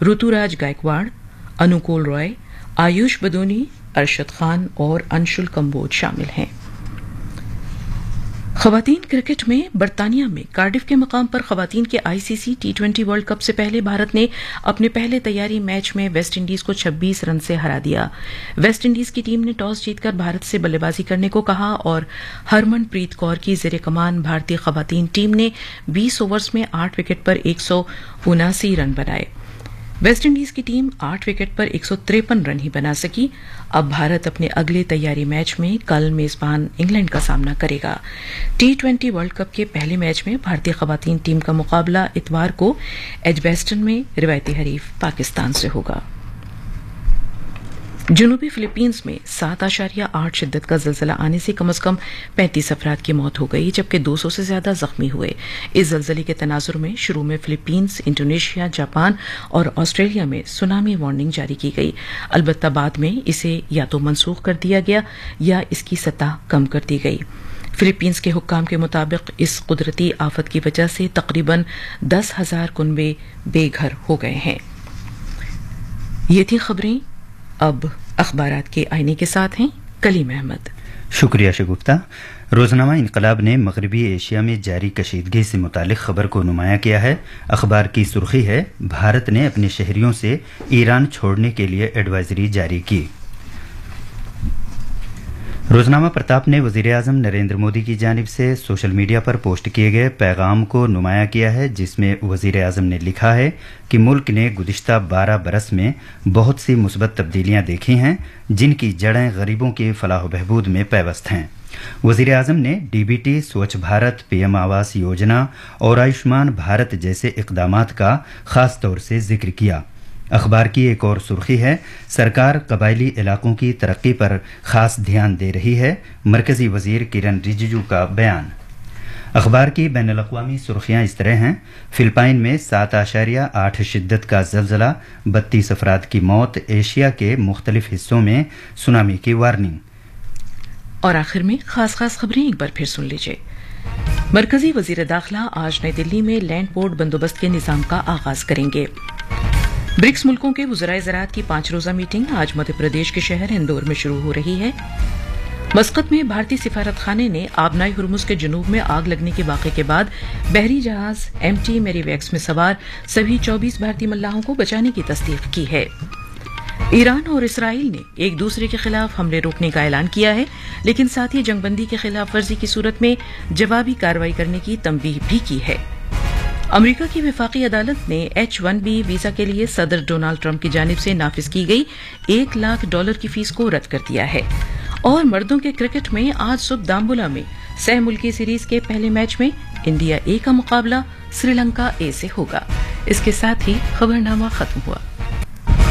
ऋतुराज गायकवाड़, अनुकूल रॉय, आयुष बदोनी, अरशद खान और अंशुल कंबोज शामिल हैं। खवातीन क्रिकेट में बरतानिया में कार्डिफ के मकाम पर खवातीन के आईसीसी T20 वर्ल्ड कप से पहले भारत ने अपने पहले तैयारी मैच में वेस्ट इंडीज को 26 रन से हरा दिया। वेस्ट इंडीज की टीम ने टॉस जीतकर भारत से बल्लेबाजी करने को कहा और हरमनप्रीत कौर की जेर कमान भारतीय खवातीन टीम ने 20 ओवर्स में 8 विकेट पर 179 रन बनाए। वेस्ट इंडीज की टीम 8 विकेट पर 153 रन ही बना सकी। अब भारत अपने अगले तैयारी मैच में कल मेजबान इंग्लैंड का सामना करेगा। T20 वर्ल्ड कप के पहले मैच में भारतीय खवातीन टीम का मुकाबला इतवार को एजबेस्टन में रिवायती हरीफ पाकिस्तान से होगा। जनूबी फिलीपींस में 7.8 शिद्दत का जलजला आने से कम 35 अफराद की मौत हो गई, जबकि 200 से ज्यादा जख्मी हुए। इस जलजले के तनाजुर में शुरू में फिलीपींस, इंडोनेशिया, जापान और ऑस्ट्रेलिया में सुनामी वार्निंग जारी की गई। अलबत्ता बाद में इसे या तो मनसूख कर दिया गया या इसकी सतह कम कर दी गई। फिलीपींस के हुक्काम के मुताबिक इस कुदरती आफत की वजह से तकरीबन 10,000 कुनबे बेघर हो गए हैं। ये थी खबरें। अब अखबारात के आईने के साथ हैं कलीम अहमद। शुक्रिया शगुफ्ता। रोजनामा इनकलाब ने मगरबी एशिया में जारी कशीदगी से मुतालिक खबर को नुमाया किया है। अखबार की सुर्खी है, भारत ने अपने शहरियों से ईरान छोड़ने के लिए एडवाइजरी जारी की। रोजनामा प्रताप ने वज़ीर-ए-आज़म नरेंद्र मोदी की जानिब से सोशल मीडिया पर पोस्ट किए गए पैगाम को नुमाया किया है, जिसमें वज़ीर-ए-आज़म ने लिखा है कि मुल्क ने गुज़िश्ता 12 बरस में बहुत सी मुस्बत तब्दीलियां देखी हैं, जिनकी जड़ें गरीबों की फलाह बहबूद में पैवस्त हैं। वज़ीर-ए-आज़म ने डीबीटी, स्वच्छ भारत, पीएम आवास योजना और आयुष्मान भारत जैसे इक़दामात का खास तौर से जिक्र किया। अखबार की एक और सुर्खी है, सरकार कबायली इलाकों की तरक्की पर खास ध्यान दे रही है, मरकजी वजीर किरण रिजिजू का बयान। अखबार की बैनुल-अक़वामी सुर्खियां इस तरह हैं, फिलिपाइन में 7.8 शिद्दत का ज़लज़ला, 32 अफराद की मौत, एशिया के मुख्तलिफ हिस्सों में सुनामी की वार्निंग। और आखिर में खास खबरें एक बार फिर सुन लीजिए। मरकजी वजीर दाखिला आज नई दिल्ली में लैंड पोर्ट बंदोबस्त के निजाम का आगाज करेंगे। ब्रिक्स मुल्कों के वज़राए ज़राअत की 5 रोज़ा मीटिंग आज मध्य प्रदेश के शहर इंदौर में शुरू हो रही है। मस्कत में भारतीय सिफारत खाने ने आबनाई हुर्मुज़ के जनूब में आग लगने के वाक़े के बाद बहरी जहाज MT मेरीवैक्स में सवार सभी 24 भारतीय मल्लाहों को बचाने की तस्दीक की है। ईरान और इसराइल ने एक दूसरे के खिलाफ हमले रोकने का ऐलान किया है, लेकिन साथ ही जंगबंदी की खिलाफ वर्जी की सूरत में जवाबी कार्रवाई करने की तंबीह भी की है। अमेरिका की वफाकी अदालत ने H-1B वीजा के लिए सदर डोनाल्ड ट्रंप की जानिब से नाफिज की गई $1 लाख की फीस को रद्द कर दिया है। और मर्दों के क्रिकेट में आज सुबह दाम्बुला में सह मुल्की सीरीज के पहले मैच में इंडिया A का मुकाबला श्रीलंका A से होगा। इसके साथ ही खबरनामा खत्म हुआ।